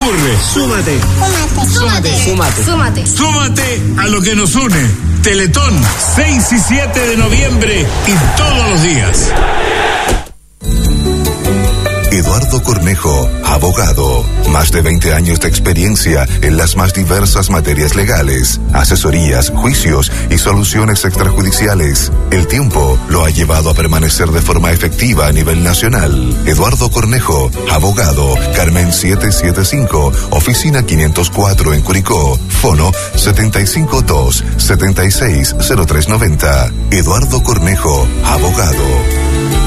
ocurre. Súmate. Súmate a lo que nos une. Teletón, 6 y 7 de noviembre y todos los días. Eduardo Cornejo, abogado. Más de 20 años de experiencia en las más diversas materias legales, asesorías, juicios y soluciones extrajudiciales. El tiempo lo ha llevado a permanecer de forma efectiva a nivel nacional. Eduardo Cornejo, abogado. Carmen 775, oficina 504 en Curicó. Fono 752-760390. Eduardo Cornejo, abogado.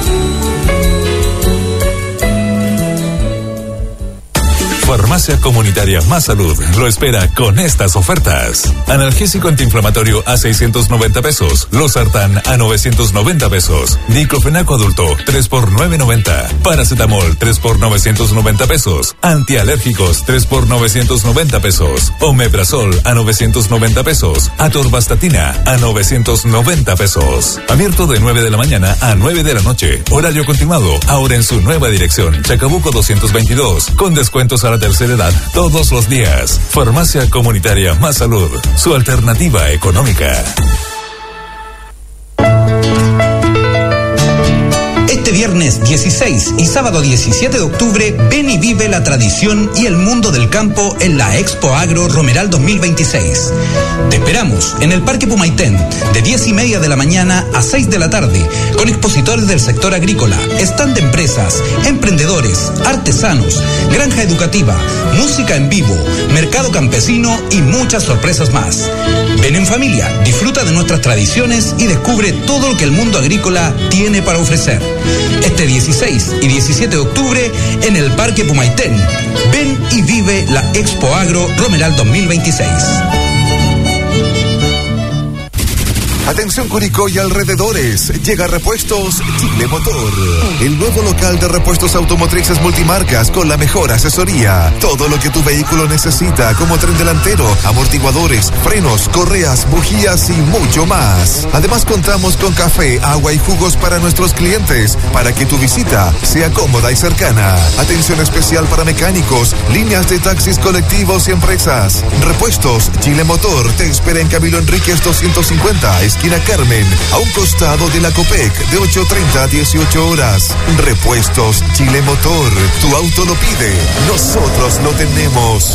Farmacia Comunitaria Más Salud lo espera con estas ofertas. Analgésico antiinflamatorio a 690 pesos. Losartán a 990 pesos. Diclofenaco adulto 3 por 990. Paracetamol 3 por 990 pesos. Antialérgicos 3 por 990 pesos. Omeprazol a 990 pesos. Atorvastatina a 990 pesos. Abierto de 9 de la mañana a 9 de la noche. Horario continuado. Ahora en su nueva dirección. Chacabuco 222. Con descuentos a la tercera edad todos los días. Farmacia Comunitaria Más Salud, su alternativa económica. Este viernes 16 y sábado 17 de octubre, ven y vive la tradición y el mundo del campo en la Expo Agro Romeral 2026. Te esperamos en el Parque Pumaitén, de 10:30 de la mañana a 6 de la tarde, con expositores del sector agrícola, stand de empresas, emprendedores, artesanos, granja educativa, música en vivo, mercado campesino y muchas sorpresas más. Ven en familia, disfruta de nuestras tradiciones y descubre todo lo que el mundo agrícola tiene para ofrecer. Este 16 y 17 de octubre en el Parque Pumaitén. Ven y vive la Expo Agro Romeral 2026. Atención Curicó y alrededores, llega Repuestos Chile Motor, el nuevo local de repuestos automotrices multimarcas con la mejor asesoría. Todo lo que tu vehículo necesita, como tren delantero, amortiguadores, frenos, correas, bujías y mucho más. Además contamos con café, agua y jugos para nuestros clientes, para que tu visita sea cómoda y cercana. Atención especial para mecánicos, líneas de taxis colectivos y empresas. Repuestos Chile Motor te espera en Camilo Enríquez 250, esquina Carmen, a un costado de la Copec, de 8:30 a 18 horas. Repuestos Chile Motor, tu auto lo pide, nosotros lo tenemos.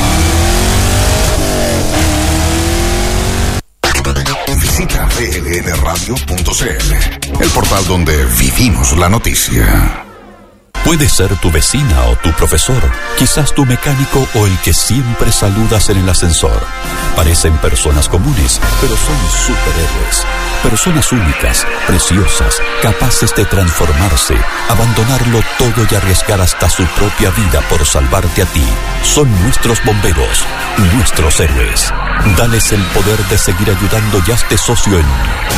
Visita blnradio.cl, el portal donde vivimos la noticia. Puede ser tu vecina o tu profesor, quizás tu mecánico o el que siempre saludas en el ascensor. Parecen personas comunes, pero son superhéroes. Personas únicas, preciosas, capaces de transformarse, abandonarlo todo y arriesgar hasta su propia vida por salvarte a ti. Son nuestros bomberos, nuestros héroes. Dales el poder de seguir ayudando y hazte socio en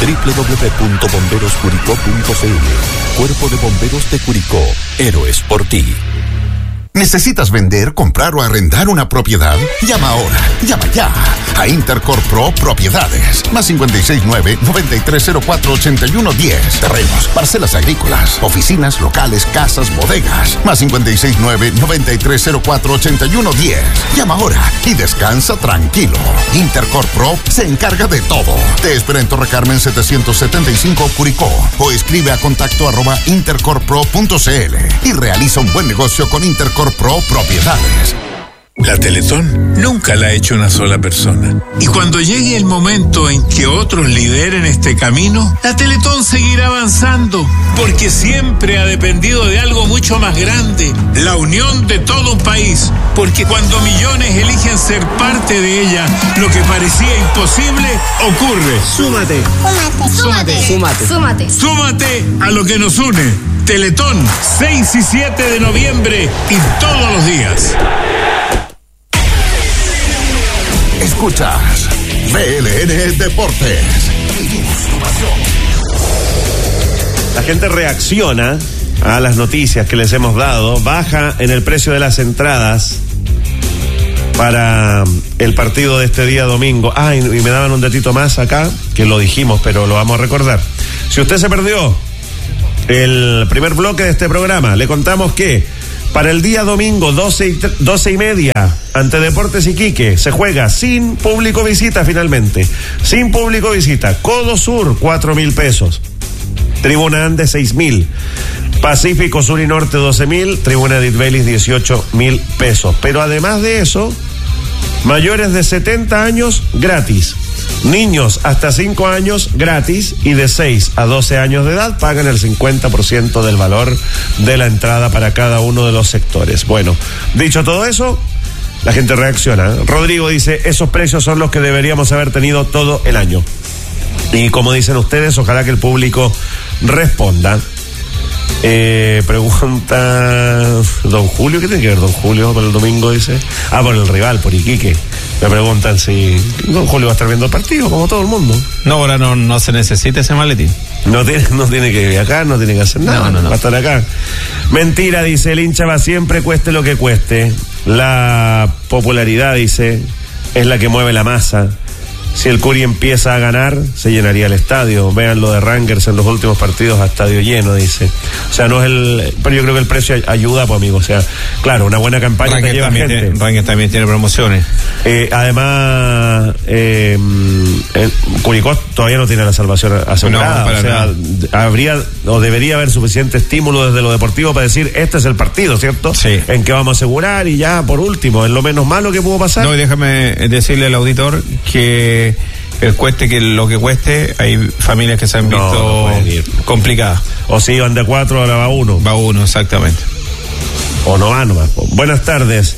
www.bomberoscuricó.cl. Cuerpo de Bomberos de Curicó. Héroes por ti. ¿Necesitas vender, comprar o arrendar una propiedad? Llama ahora, llama ya a Intercorp Pro Propiedades. Más 569-9304-8110. Terrenos, parcelas agrícolas, oficinas, locales, casas, bodegas. Más 569-9304-8110. Llama ahora y descansa tranquilo. Intercorp Pro se encarga de todo. Te espera en Torre Carmen 775 Curicó o escribe a contacto@intercorppro.cl y realiza un buen negocio con Intercorp Pro Propiedades. La Teletón nunca la ha hecho una sola persona. Y cuando llegue el momento en que otros lideren este camino, la Teletón seguirá avanzando, porque siempre ha dependido de algo mucho más grande, la unión de todo un país. Porque cuando millones eligen ser parte de ella, lo que parecía imposible ocurre. Súmate a lo que nos une. Teletón, 6 y 7 de noviembre y todos los días. Escuchas BLN Deportes. La gente reacciona a las noticias que les hemos dado. Baja en el precio de las entradas para el partido de este día domingo. Y me daban un datito más acá, que lo dijimos, pero lo vamos a recordar. Si usted se perdió el primer bloque de este programa, le contamos que Para el día domingo, 12:30, ante Deportes Iquique, se juega sin público visita finalmente. Sin público visita. Codo Sur, 4.000 pesos. Tribuna Andes, 6.000. Pacífico Sur y Norte, 12.000. Tribuna Edith Bellis, 18.000 pesos. Pero además de eso, mayores de 70 años, gratis. Niños hasta 5 años, gratis. Y de 6 a 12 años de edad, pagan el 50% del valor de la entrada para cada uno de los sectores. Bueno, dicho todo eso, la gente reacciona. Rodrigo dice, esos precios son los que deberíamos haber tenido todo el año. Y como dicen ustedes, ojalá que el público responda. Pregunta don Julio, ¿qué tiene que ver don Julio por el domingo? Dice, por el rival, por Iquique. Me preguntan si don Julio va a estar viendo el partido, como todo el mundo. No, ahora no se necesita ese maletín. No tiene que viajar, no tiene que hacer nada, no. Va a estar acá. Mentira, dice, el hincha va siempre, cueste lo que cueste. La popularidad, dice, es la que mueve la masa. Si el Curi empieza a ganar, se llenaría el estadio. Vean lo de Rangers en los últimos partidos a estadio lleno, dice. O sea, no es pero yo creo que el precio ayuda, pues, amigo. O sea, claro, una buena campaña te lleva gente. Rangers también tiene promociones. Además, Curicó todavía no tiene la salvación asegurada. No, o sea, habría o debería haber suficiente estímulo desde lo deportivo para decir, este es el partido, ¿cierto? Sí. En que vamos a asegurar y ya, por último, es lo menos malo que pudo pasar. No, y déjame decirle al auditor que cueste que lo que cueste, hay familias que se han visto complicadas. O si iban de 4, ahora va 1. Va 1, exactamente. O no va nomás. Buenas tardes.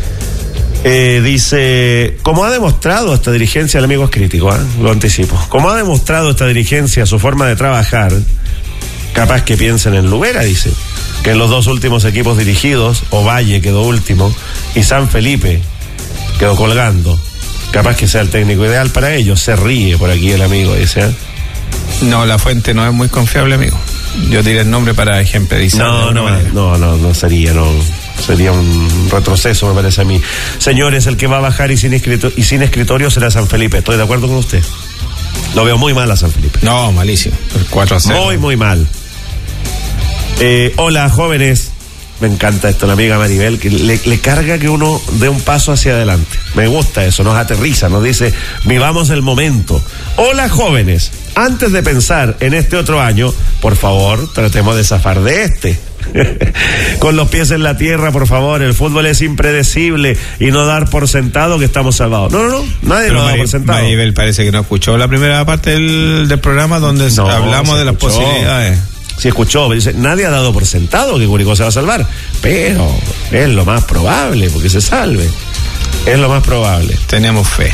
Dice, como ha demostrado esta dirigencia, el amigo es crítico, lo anticipo. Como ha demostrado esta dirigencia su forma de trabajar, capaz que piensen en Lubera, dice, que en los 2 últimos equipos dirigidos, Ovalle quedó último y San Felipe quedó colgando. Capaz que sea el técnico ideal para ellos. Se ríe por aquí el amigo, dice. No, la fuente no es muy confiable, amigo. Yo diré el nombre para ejemplarizar. No sería, sería un retroceso, me parece a mí. Señores, el que va a bajar y sin escritorio será San Felipe. Estoy de acuerdo con usted. Lo veo muy mal a San Felipe. No, malísimo. El 4-0. Muy mal. Hola, jóvenes. Me encanta esto, la amiga Maribel, que le carga que uno dé un paso hacia adelante. Me gusta eso, nos aterriza, nos dice, vivamos el momento. Hola, jóvenes, antes de pensar en este otro año, por favor, tratemos de zafar de este. Con los pies en la tierra, por favor, el fútbol es impredecible y no dar por sentado que estamos salvados. No, nadie lo da por sentado. Maribel parece que no escuchó la primera parte del programa donde hablamos de las posibilidades. Si escuchó, dice, nadie ha dado por sentado que Curicó se va a salvar, pero es lo más probable, porque se salve. Es lo más probable. Tenemos fe.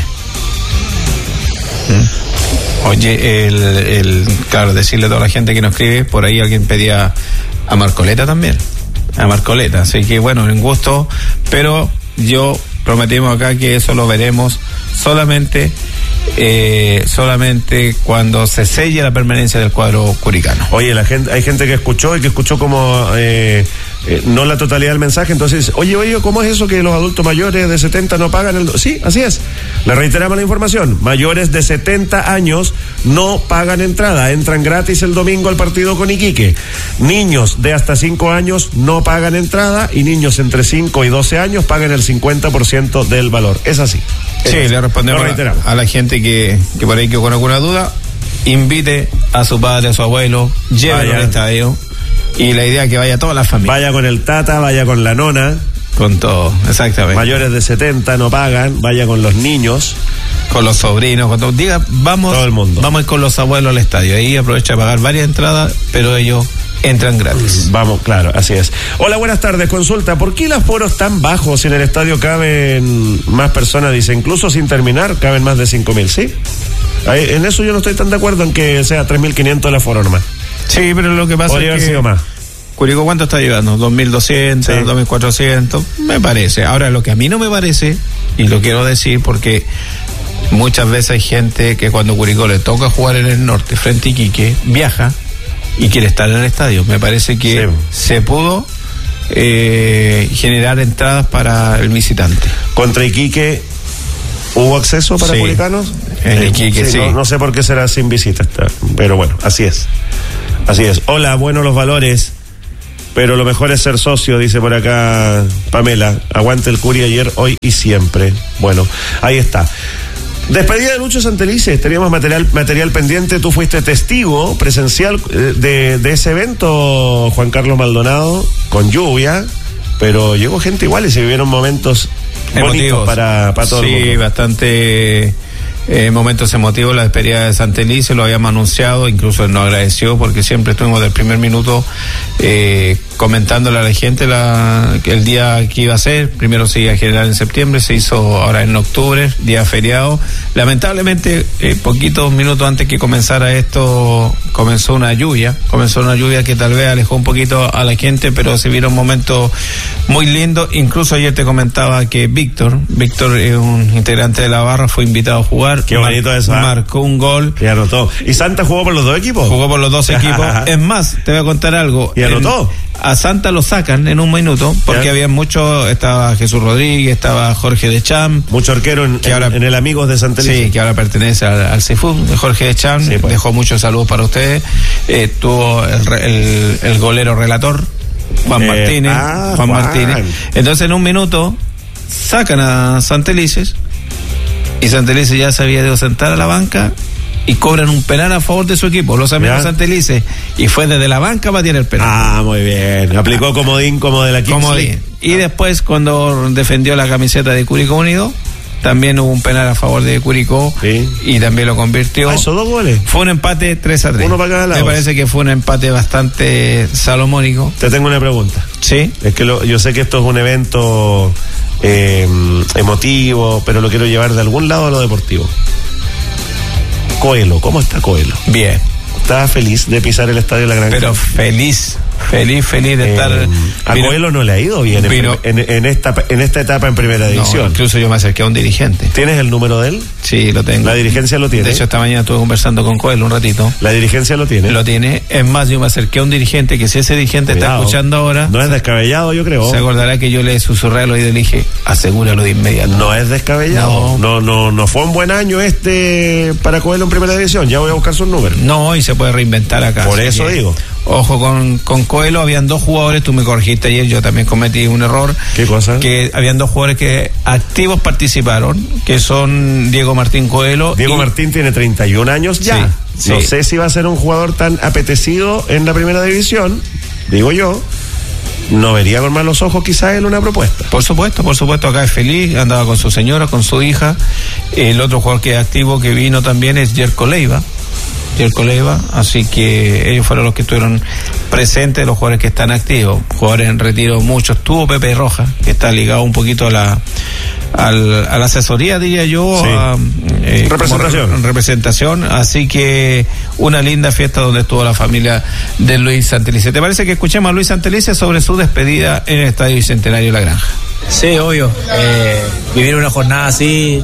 Oye, claro, decirle a toda la gente que nos escribe, por ahí alguien pedía a Marcoleta también. A Marcoleta, así que bueno, un gusto, pero yo prometimos acá que eso lo veremos solamente cuando se selle la permanencia del cuadro curicano. Oye, hay gente que escuchó y que escuchó como no la totalidad del mensaje, entonces, oye, ¿cómo es eso que los adultos mayores de 70 no pagan Sí, así es. Le reiteramos la información. Mayores de 70 años no pagan entrada, entran gratis el domingo al partido con Iquique. Niños de hasta 5 años no pagan entrada y niños entre 5 y 12 años pagan el 50% del valor. Es así. Sí, le respondemos a la gente que por ahí quedó con alguna duda. Invite a su padre, a su abuelo, llévelo al estadio. Y la idea es que vaya toda la familia. Vaya con el tata, vaya con la nona. Con todo, exactamente. Mayores de 70 no pagan, vaya con los niños. Con los sobrinos, cuando diga, vamos, todo el mundo. Vamos a ir con los abuelos al estadio. Ahí aprovecha a pagar varias entradas, pero ellos entran gratis. Vamos, claro, así es. Hola, buenas tardes. Consulta, ¿por qué los aforos tan bajos? Si en el estadio caben más personas, dice, incluso sin terminar, caben más de 5.000, ¿sí? En eso yo no estoy tan de acuerdo en que sea 3.500 el aforo nomás. Sí, pero lo que pasa podría es que... haber sido más. Curicó, ¿cuánto está llevando? 2.200, sí. 2.400, me parece. Ahora, lo que a mí no me parece, y lo quiero decir porque muchas veces hay gente que cuando Curicó le toca jugar en el norte frente a Iquique, viaja y quiere estar en el estadio. Me parece que se pudo generar entradas para el visitante. Contra Iquique, ¿hubo acceso para curicanos? En Iquique, sí. No sé por qué será sin visita, pero bueno, así es. Así es. Hola, bueno los valores. Pero lo mejor es ser socio, dice por acá Pamela. Aguante el Curi ayer, hoy y siempre. Bueno, ahí está. Despedida de Lucho Santelices, teníamos material pendiente. Tú fuiste testigo presencial de ese evento, Juan Carlos Maldonado, con lluvia, pero llegó gente igual y se vivieron momentos bonitos para todo el mundo. Sí, bastante momentos emotivos. La despedida de Santelices lo habíamos anunciado, incluso él nos agradeció porque siempre estuvimos del primer minuto comentándole a la gente el día que iba a ser. Primero se iba a generar en septiembre, se hizo ahora en octubre, día feriado. Lamentablemente, poquitos minutos antes que comenzara esto, comenzó una lluvia que tal vez alejó un poquito a la gente, pero se vieron momentos muy lindos. Incluso ayer te comentaba que Víctor es un integrante de la barra, fue invitado a jugar. Qué bonito eso. Marcó un gol. Y anotó. ¿Y Santa jugó por los dos equipos? Jugó por los dos equipos. Es más, te voy a contar algo. ¿Y anotó? A Santa lo sacan en un minuto, porque había mucho, estaba Jesús Rodríguez, estaba Jorge de Cham. Mucho arquero en el Amigos de Santelices. Sí, que ahora pertenece al CIFUT, Jorge de Cham. Sí, pues. Dejó muchos saludos para ustedes. Tuvo el golero relator, Juan Martínez. Juan Martínez. Entonces en un minuto sacan a Santelices, y Santelices ya se había ido a sentar a la banca y cobran un penal a favor de su equipo, los amigos Santelices, y fue desde la banca para tirar el penal. Ah, muy bien. Aplicó comodín como de la Kings League. Y después, cuando defendió la camiseta de Curicó Unido, también hubo un penal a favor de Curicó, sí, y también lo convirtió. ¿Esos 2 goles? Fue un empate 3-3. Uno para cada lado. Me parece que fue un empate bastante salomónico. Te tengo una pregunta. Sí. Es que yo sé que esto es un evento emotivo, pero lo quiero llevar de algún lado a lo deportivo. Coelho, ¿cómo está Coelho? Bien. Estaba feliz de pisar el estadio de la Gran Pero Cancha. feliz de estar. A Coelho no le ha ido bien en esta etapa en primera división. No, incluso yo me acerqué a un dirigente. ¿Tienes el número de él? Sí, lo tengo. ¿La dirigencia lo tiene? De hecho, esta mañana estuve conversando con Coelho un ratito. ¿La dirigencia lo tiene? Lo tiene. Es más, yo me acerqué a un dirigente que, si ese dirigente está escuchando ahora, no es descabellado, yo creo. Se acordará que yo le susurré al oído y le dije, asegúralo de inmediato. No es descabellado. No fue un buen año para Coelho en primera división. Ya voy a buscar sus números. No, y se puede reinventar acá. Por eso digo. Ojo con Coelho, habían 2 jugadores, tú me corregiste ayer, yo también cometí un error. ¿Qué cosa? Que habían 2 jugadores que activos participaron, que son Diego Martín Coelho. Diego Martín tiene 31 años ya. Sí, no sé si va a ser un jugador tan apetecido en la primera división, digo yo. No vería con malos ojos quizás él una propuesta. Por supuesto, acá es feliz, andaba con su señora, con su hija. El otro jugador que es activo que vino también es Jerko Leiva, así que ellos fueron los que estuvieron presentes, los jugadores que están activos. Jugadores en retiro muchos. Tuvo Pepe Roja, que está ligado un poquito a la asesoría, diría yo, sí. Representación, así que una linda fiesta donde estuvo la familia de Luis Santelices. ¿Te parece que escuchemos a Luis Santelices sobre su despedida en el Estadio Bicentenario de La Granja? Sí, obvio. Vivir una jornada así,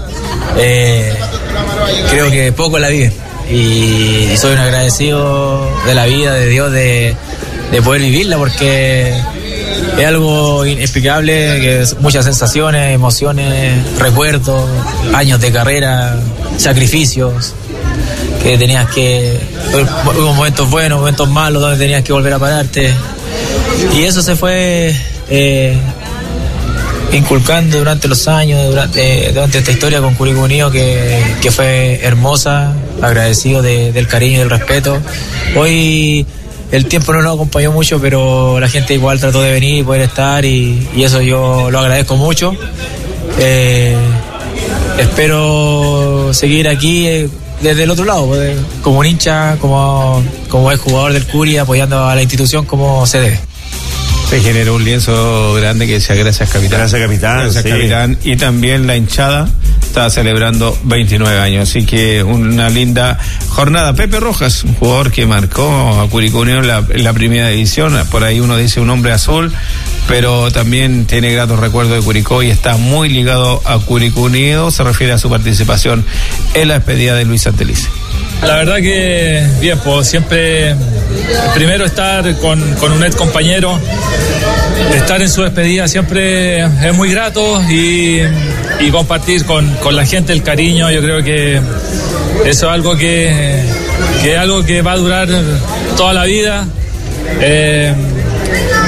creo que poco la vive. Y soy un agradecido de la vida, de Dios, de poder vivirla, porque es algo inexplicable, que es muchas sensaciones, emociones, recuerdos, años de carrera, sacrificios, que tenías que... Hubo momentos buenos, momentos malos, donde tenías que volver a pararte, y eso se fue inculcando durante los años, durante esta historia con Curicó Unido, que fue hermosa. Agradecido del cariño y del respeto. Hoy el tiempo no nos acompañó mucho, pero la gente igual trató de venir y poder estar, y eso yo lo agradezco mucho. Espero seguir aquí desde el otro lado, como un hincha, como ex jugador del Curi, apoyando a la institución como se debe. Se generó un lienzo grande que decía gracias capitán. Gracias capitán. Gracias capitán. Y también la hinchada está celebrando 29 años. Así que una linda jornada. Pepe Rojas, un jugador que marcó a Curicó Unido en la primera división. Por ahí uno dice un hombre azul, pero también tiene gratos recuerdos de Curicó y está muy ligado a Curicó Unido. Se refiere a su participación en la despedida de Luis Santelices. La verdad que bien, pues siempre primero estar con un ex compañero, estar en su despedida siempre es muy grato, y compartir con la gente el cariño. Yo creo que eso es algo que va a durar toda la vida.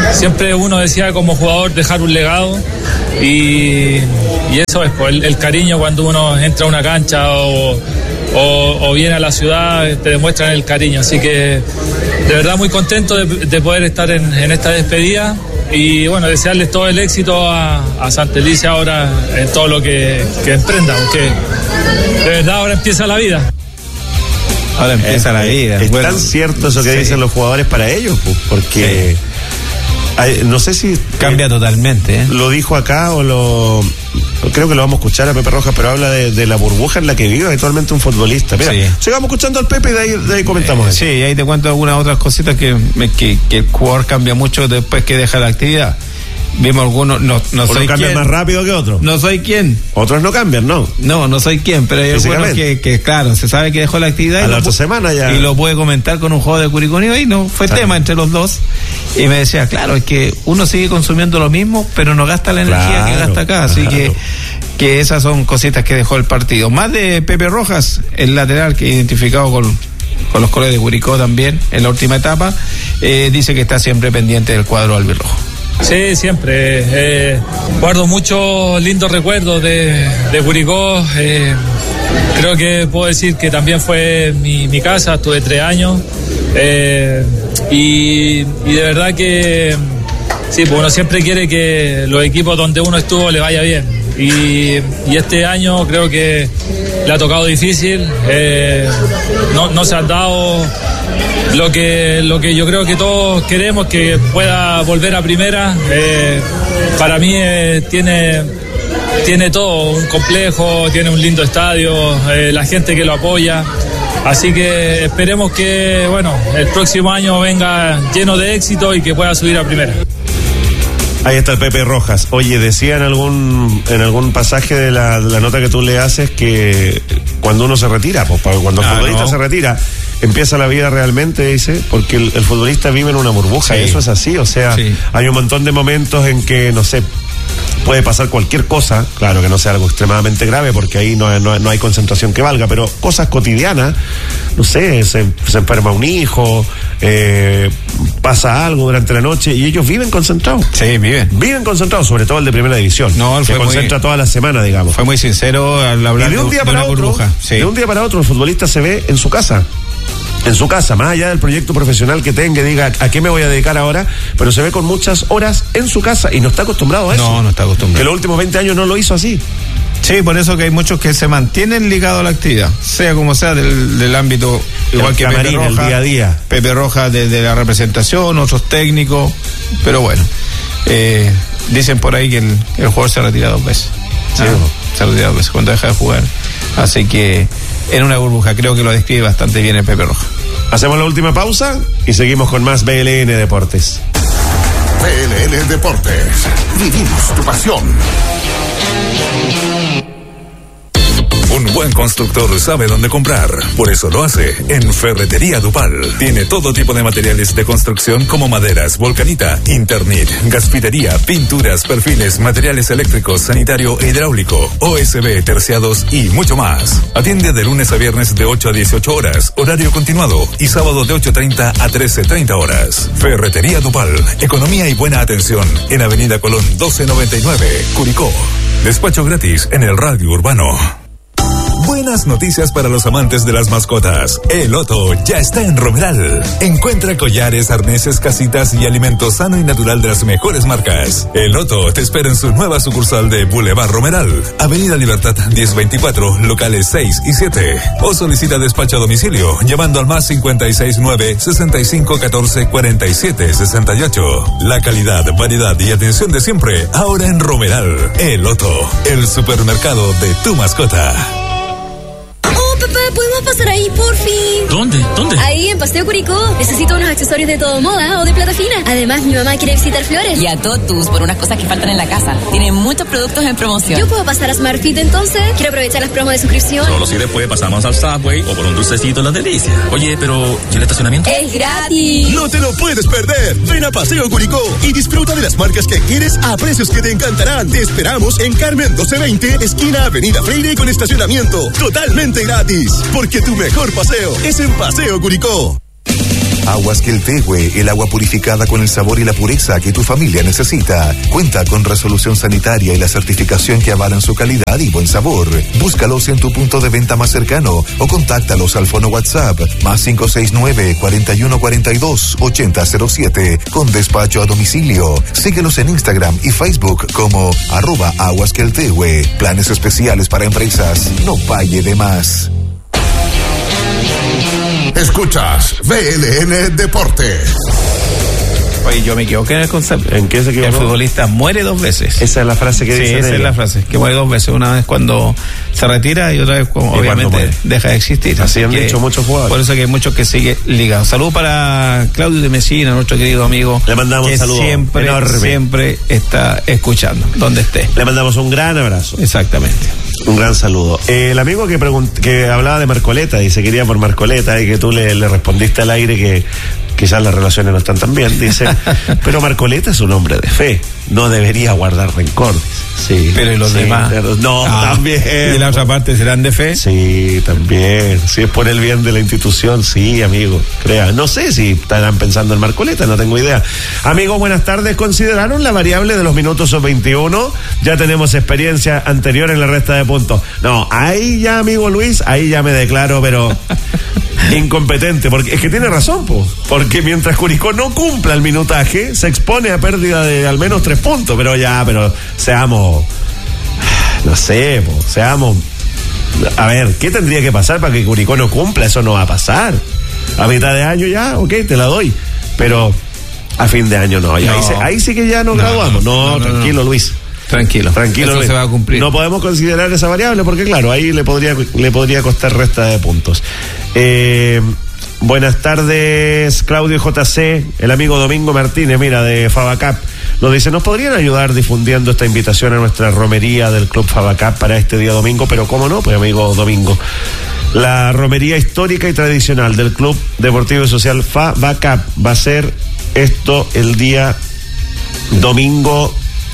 siempre uno decía como jugador dejar un legado y eso es pues, el cariño cuando uno entra a una cancha o viene a la ciudad, te demuestran el cariño, así que de verdad muy contento de poder estar en esta despedida y bueno, desearles todo el éxito a Santelice ahora en todo lo que emprenda, porque de verdad ahora empieza la vida. Ahora empieza la vida. Es tan cierto eso que dicen los jugadores para ellos, pues, porque no sé si cambia totalmente. Lo dijo acá creo que lo vamos a escuchar a Pepe Rojas, pero habla de la burbuja en la que vive actualmente un futbolista. Mira, sigamos escuchando al Pepe y de ahí comentamos eso. Sí, y ahí te cuento algunas otras cositas que el jugador cambia mucho después que deja la actividad. Vimos algunos, no soy cambian más rápido que otros. No soy quien. Otros no cambian, ¿no? No soy quien, pero hay algunos que claro, se sabe que dejó la actividad a la otra semana ya. Y lo puede comentar con un jugador de Curicó y no fue tema entre los dos. Y me decía, claro, es que uno sigue consumiendo lo mismo, pero no gasta la energía que gasta acá, así que esas son cositas que dejó el partido. Más de Pepe Rojas, el lateral que identificado con los colores de Curicó también en la última etapa, dice que está siempre pendiente del cuadro albirrojo. Sí, siempre. Guardo muchos lindos recuerdos de Curicó. Creo que puedo decir que también fue mi casa, estuve 3 años. Y de verdad que sí, pues uno siempre quiere que los equipos donde uno estuvo le vaya bien. Y este año creo que le ha tocado difícil. No se han dado lo que yo creo que todos queremos, que pueda volver a primera. Para mí tiene todo, un complejo, tiene un lindo estadio, la gente que lo apoya. Así que esperemos que el próximo año venga lleno de éxito y que pueda subir a primera. Ahí está el Pepe Rojas. Oye, decía en algún pasaje de la nota que tú le haces que cuando uno se retira, pues cuando el futbolista se retira, empieza la vida realmente, dice, porque el futbolista vive en una burbuja, y eso es así, o sea, hay un montón de momentos en que, no sé, puede pasar cualquier cosa, claro que no sea algo extremadamente grave porque ahí no hay concentración que valga, pero cosas cotidianas, no sé, se enferma un hijo, pasa algo durante la noche y ellos viven concentrados. Sí, viven concentrados, sobre todo el de primera división. No, se concentra toda la semana, digamos. Fue muy sincero al hablar de un día para otro, burbuja. De un día para otro el futbolista se ve en su casa, más allá del proyecto profesional que tenga, diga a qué me voy a dedicar ahora, pero se ve con muchas horas en su casa y no está acostumbrado a eso. No está acostumbrado. Que los últimos 20 años no lo hizo así. Sí, por eso que hay muchos que se mantienen ligados a la actividad, sea como sea del ámbito, igual que Pepe Rojas, el día a día. Pepe Rojas desde la representación, otros técnicos, pero bueno, dicen por ahí que el jugador se retira 2 veces. Sí, se retira 2 veces cuando deja de jugar. Así que en una burbuja, creo que lo describe bastante bien el Pepe Rojas. Hacemos la última pausa y seguimos con más BLN Deportes. BLN Deportes. Vivimos tu pasión. Un buen constructor sabe dónde comprar, por eso lo hace en Ferretería Dupal. Tiene todo tipo de materiales de construcción como maderas, volcanita, Internit, gasfitería, pinturas, perfiles, materiales eléctricos, sanitario e hidráulico, OSB, terciados y mucho más. Atiende de lunes a viernes de 8 a 18 horas, horario continuado, y sábado de 8:30 a 13:30 horas. Ferretería Dupal, economía y buena atención en Avenida Colón 1299, Curicó. Despacho gratis en el radio urbano. Buenas noticias para los amantes de las mascotas. El Otto ya está en Romeral. Encuentra collares, arneses, casitas y alimento sano y natural de las mejores marcas. El Otto te espera en su nueva sucursal de Boulevard Romeral, Avenida Libertad 1024, locales 6 y 7. O solicita despacho a domicilio llamando al más 569 65 14 47 68. La calidad, variedad y atención de siempre, ahora en Romeral. El Otto, el supermercado de tu mascota. Papá, ¿podemos pasar ahí, por fin? ¿Dónde? Ahí, en Paseo Curicó. Necesito unos accesorios de todo moda o de plata fina. Además, mi mamá quiere visitar Flores. Y a Totus, por unas cosas que faltan en la casa. Tiene muchos productos en promoción. ¿Yo puedo pasar a Smart Fit entonces? Quiero aprovechar las promos de suscripción. Solo si después pasamos al Subway o por un dulcecito Las Delicias. Oye, pero ¿y el estacionamiento? ¡Es gratis! ¡No te lo puedes perder! Ven a Paseo Curicó y disfruta de las marcas que quieres a precios que te encantarán. Te esperamos en Carmen 1220, esquina Avenida Freire, con estacionamiento totalmente gratis. Porque tu mejor paseo es en Paseo Curicó. Aguas Queltehue, el agua purificada con el sabor y la pureza que tu familia necesita. Cuenta con resolución sanitaria y la certificación que avalan su calidad y buen sabor. Búscalos en tu punto de venta más cercano o contáctalos al fono WhatsApp +569 4142 8007 con despacho a domicilio. Síguelos en Instagram y Facebook como @aguasqueltehue. Planes especiales para empresas. No pague de más. Escuchas VLN Deportes. Oye, yo me equivoqué en el concepto. ¿En qué se equivocó? El futbolista muere 2 veces. Esa es la frase que dice. Sí, esa es la frase, que muere 2 veces. Una vez cuando se retira y otra vez cuando obviamente deja de existir. Así han dicho muchos jugadores. Por eso que hay muchos que siguen ligados. Saludos para Claudio de Mesina, nuestro querido amigo. Le mandamos un saludo siempre está escuchando, donde esté. Le mandamos un gran abrazo. Exactamente. Un gran saludo. El amigo que hablaba de Marcoleta y se quería por Marcoleta y que tú le respondiste al aire que quizás las relaciones no están tan bien, dice, pero Marcoleta es un hombre de fe, no debería guardar rencor. Sí, pero ¿y los demás? No, también. ¿Y la otra parte serán de fe? Sí, también. Si es por el bien de la institución, sí, amigo, crea. No sé si estarán pensando en Marcoleta, no tengo idea. Amigos, buenas tardes. ¿Consideraron la variable de los minutos sub-21? Ya tenemos experiencia anterior en la resta de puntos. No, ahí ya, amigo Luis, ahí ya me declaro, pero incompetente, porque es que tiene razón, porque mientras Curicó no cumpla el minutaje, se expone a pérdida de al menos 3 puntos, pero seamos, no sé, seamos, a ver, ¿qué tendría que pasar para que Curicó no cumpla? Eso no va a pasar. A mitad de año ya, ok, te la doy, pero a fin de año no. Ahí sí que ya nos graduamos. No, tranquilo, Luis. Tranquilo, eso se va a cumplir. No podemos considerar esa variable porque claro, ahí le podría costar resta de puntos. Buenas tardes, Claudio JC, el amigo Domingo Martínez, mira, de Fabacap, nos dice, ¿nos podrían ayudar difundiendo esta invitación a nuestra romería del Club Fabacap para este día domingo? Pero cómo no, pues amigo Domingo, la romería histórica y tradicional del Club Deportivo y Social Fabacap va a ser esto el día domingo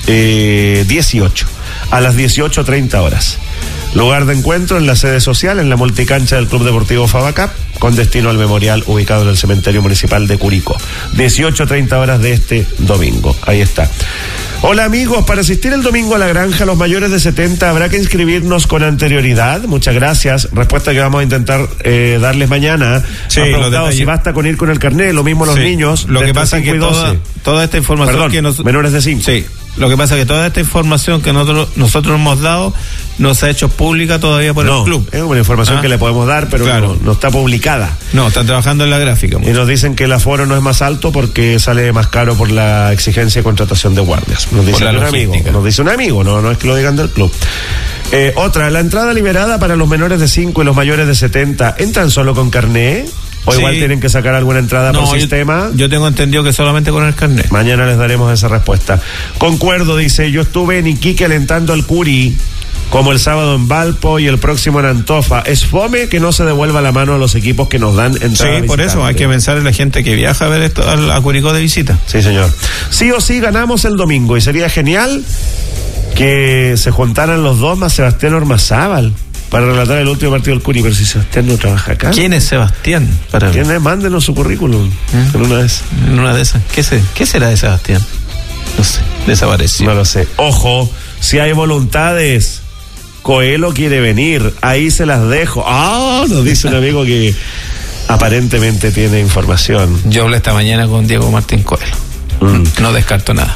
18 a las 18:30 horas. Lugar de encuentro en la sede social, en la multicancha del Club Deportivo Fabacap, con destino al memorial ubicado en el cementerio municipal de Curicó. 18:30 horas de este domingo. Ahí está. Hola amigos, para asistir el domingo a la granja, los mayores de 70 habrá que inscribirnos con anterioridad. Muchas gracias. Respuesta que vamos a intentar darles mañana. Sí, si basta con ir con el carnet, lo mismo los niños. Lo que pasa es que toda esta información menores de 5. Sí. Lo que pasa es que toda esta información que nosotros hemos dado no se ha hecho pública todavía por el club. Es una información que le podemos dar, pero claro, no está publicada. No, están trabajando en la gráfica. Y nos dicen que el aforo no es más alto porque sale más caro por la exigencia de contratación de guardias. Nos dice un amigo, no es que lo digan del club. Otra, la entrada liberada para los menores de 5 y los mayores de 70, ¿entran solo con carné? O igual tienen que sacar alguna entrada por sistema. Yo tengo entendido que solamente con el carnet. Mañana les daremos esa respuesta. Concuerdo, dice, yo estuve en Iquique alentando al Curi, como el sábado en Valpo y el próximo en Antofa. Es fome que no se devuelva la mano a los equipos que nos dan entrada. Sí, por eso hay que pensar en la gente que viaja a ver esto a Curicó de visita. Sí, señor. Sí o sí ganamos el domingo y sería genial que se juntaran los dos más Sebastián Ormazábal para relatar el último partido del Curi, pero si Sebastián no trabaja acá. ¿Quién es Sebastián? ¿Quién es? Mándenos su currículum en una de esas. En una de esas. ¿Qué será de Sebastián? No sé, desapareció. No lo sé. Ojo, si hay voluntades, Coelho quiere venir, ahí se las dejo. Nos dice un amigo que aparentemente tiene información. Yo hablé esta mañana con Diego Martín Coelho. No descarto nada.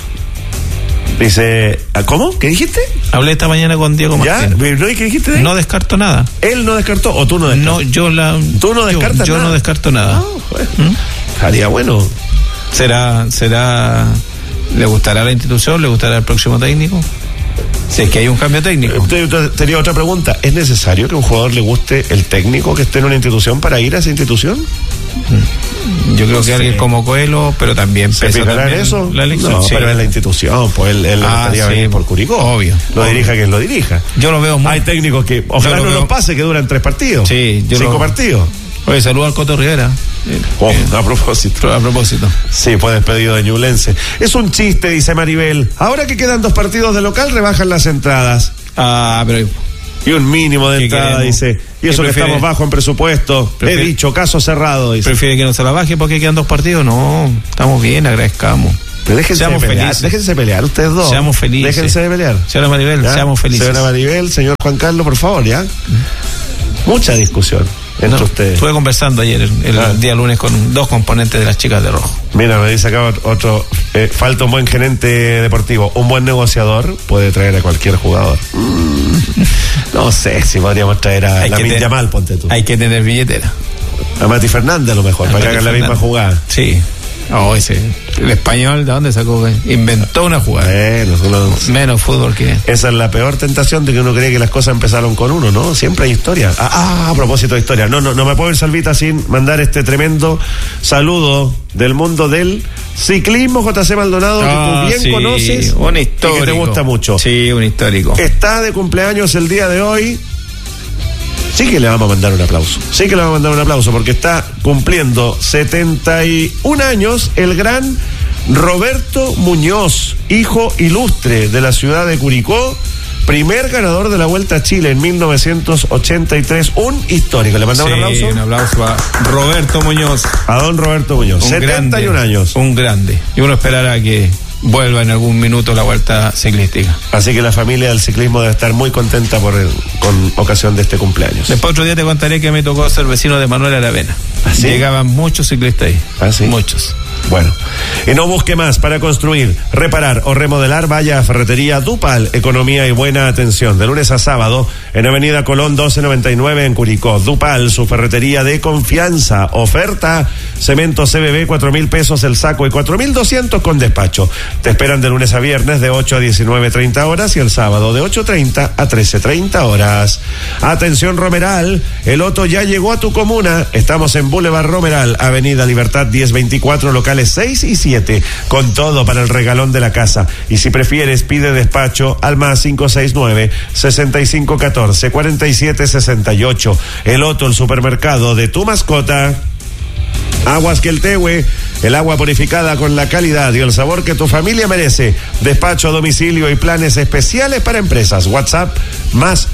Dice, ¿cómo? ¿Qué dijiste? Hablé esta mañana con Diego Martín. ¿Ya? ¿Qué dijiste? No descarto nada. ¿Él no descartó o tú no descartas? No, ¿Tú no descartas nada? Yo no descarto nada. Estaría bueno. ¿Será, le gustará a la institución? ¿Le gustará al próximo técnico? Si es que hay un cambio técnico. Tenía otra pregunta. ¿Es necesario que a un jugador le guste el técnico que esté en una institución para ir a esa institución? Yo creo que alguien como Coelho, pero también ¿se fijará en eso? La elección, no, pero en la institución, pues él le gustaría venir por Curicó. Obvio. Dirija quien lo dirija. Yo lo veo muy... Hay técnicos que ojalá no los pase, que duran 3 partidos. Sí, 5 partidos. Oye, saludo al Coto Rivera. A propósito. A propósito. Sí, fue despedido de Ñublense. Es un chiste, dice Maribel. Ahora que quedan 2 partidos de local, rebajan las entradas. Pero Y un mínimo de entrada, dice. Y eso que estamos bajo en presupuesto. He dicho, caso cerrado, dice. ¿Prefiere que no se la baje porque quedan 2 partidos? No, estamos bien, agradezcamos. Pero déjense pelear ustedes dos. Seamos felices. Déjense de pelear. Señora Maribel, seamos felices. Señora Maribel, señor Juan Carlos, por favor, ya. Mucha discusión entre ustedes. Estuve conversando ayer, el día lunes, con 2 componentes de las chicas de rojo. Mira, me dice acá otro. Falta un buen gerente deportivo. Un buen negociador puede traer a cualquier jugador. No sé si podríamos traer a Lamine Yamal, ponte tú. Hay que tener billetera. A Mati Fernández, a lo mejor, para que hagan la misma jugada. Sí. El español, ¿de dónde sacó? Inventó una jugada. Menos fútbol que... Esa es la peor tentación, de que uno cree que las cosas empezaron con uno, ¿no? Siempre hay historia. A propósito de historia. No me puedo ir, Salvita, sin mandar este tremendo saludo del mundo del ciclismo, JC Maldonado, que tú bien conoces. Un histórico. Y que te gusta mucho. Sí, un histórico. Está de cumpleaños el día de hoy. Sí que le vamos a mandar un aplauso. Porque está cumpliendo 71 años el gran Roberto Muñoz, hijo ilustre de la ciudad de Curicó, primer ganador de la Vuelta a Chile en 1983, un histórico. ¿Le mandamos un aplauso? Un aplauso a Roberto Muñoz. A don Roberto Muñoz, 71 años. Un grande. Y uno esperará que vuelva en algún minuto la vuelta ciclística. Así que la familia del ciclismo debe estar muy contenta con ocasión de este cumpleaños. Después otro día te contaré que me tocó ser vecino de Manuel Aravena. ¿Sí? Llegaban muchos ciclistas ahí. ¿Sí? Muchos. Bueno, y no busque más para construir, reparar o remodelar. Vaya a Ferretería Dupal, economía y buena atención. De lunes a sábado en Avenida Colón 1299 en Curicó. Dupal, su ferretería de confianza. Oferta: cemento CBB, 4.000 pesos el saco y 4.200 con despacho. Te esperan de lunes a viernes de 8 a 19:30 horas y el sábado de 8:30 a 13:30 horas. Atención Romeral, el Otto ya llegó a tu comuna. Estamos en Boulevard Romeral, Avenida Libertad 1024, locales 6 y 7, con todo para el regalón de la casa. Y si prefieres, pide despacho al más 569-6514-4768. El Otto, el supermercado de tu mascota. Aguas Queltehue, el agua purificada con la calidad y el sabor que tu familia merece. Despacho a domicilio y planes especiales para empresas. WhatsApp más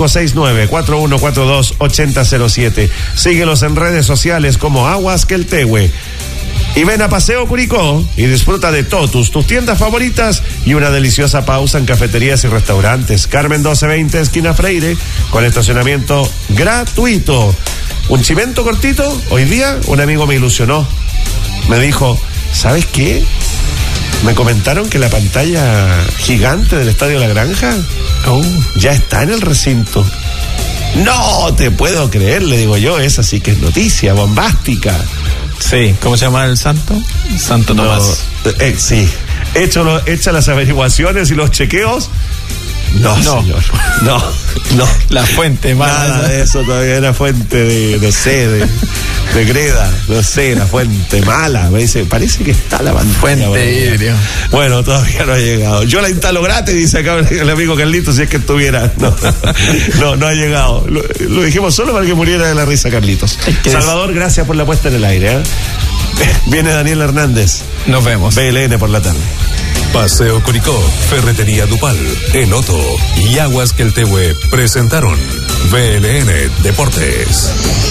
569-4142-8007. Síguelos en redes sociales como Aguas Queltehue. Y ven a Paseo Curicó y disfruta de Totus, tus tiendas favoritas, y una deliciosa pausa en cafeterías y restaurantes. Carmen 1220, esquina Freire, con estacionamiento gratuito. Un chimento cortito. Hoy día un amigo me ilusionó. Me dijo, ¿sabes qué? Me comentaron que la pantalla gigante del Estadio La Granja ya está en el recinto. No te puedo creer, le digo yo. Esa sí que es noticia bombástica. Sí, ¿cómo se llama el santo? Santo Tomás. Sí. Hecha las averiguaciones y los chequeos. No, señor. No. La fuente mala. Nada de eso todavía. Era fuente de greda. No sé, la fuente mala. Me dice, parece que está la pantalla. Fuente híbrido. Bueno, todavía no ha llegado. Yo la instalo gratis, dice acá el amigo Carlitos, si es que estuviera. No ha llegado. Lo dijimos solo para que muriera de la risa, Carlitos. Salvador, gracias por la puesta en el aire. Viene Daniel Hernández. Nos vemos. BLN por la tarde. Paseo Curicó, Ferretería Dupal, El Otto y Aguas Queltehue presentaron BLN Deportes.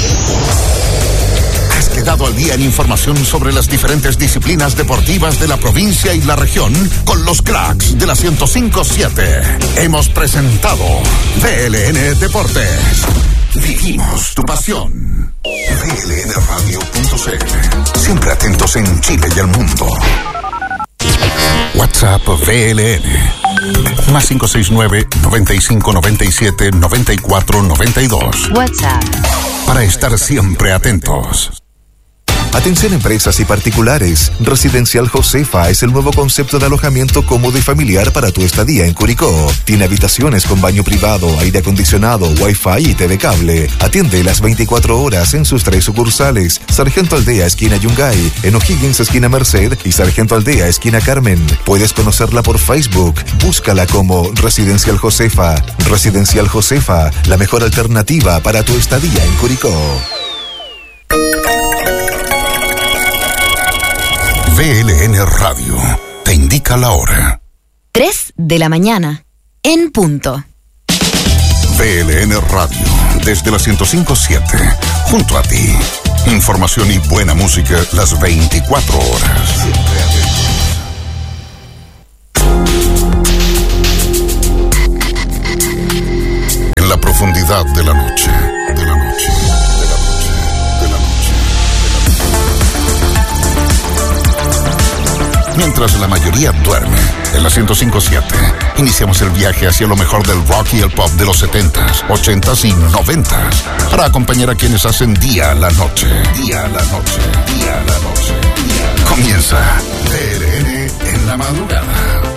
Has quedado al día en información sobre las diferentes disciplinas deportivas de la provincia y la región con los cracks de la 105.7. Hemos presentado BLN Deportes. Vivimos tu pasión. blnradio.cl. Siempre atentos en Chile y el mundo. WhatsApp VLN más 569-9597-9492. WhatsApp. Para estar siempre atentos. Atención empresas y particulares. Residencial Josefa es el nuevo concepto de alojamiento cómodo y familiar para tu estadía en Curicó. Tiene habitaciones con baño privado, aire acondicionado, wifi y TV cable. Atiende las 24 horas en sus 3 sucursales: Sargento Aldea, esquina Yungay, en O'Higgins, esquina Merced, y Sargento Aldea, esquina Carmen. Puedes conocerla por Facebook. Búscala como Residencial Josefa. Residencial Josefa, la mejor alternativa para tu estadía en Curicó. VLN Radio te indica la hora. 3 de la mañana, en punto. VLN Radio, desde la 105.7, junto a ti. Información y buena música las 24 horas. En la profundidad de la noche, mientras la mayoría duerme, en la 105.7, iniciamos el viaje hacia lo mejor del rock y el pop de los 70s, 80s y 90s, para acompañar a quienes hacen día a la noche. Día a la noche, día a la noche. Comienza VLN en la madrugada.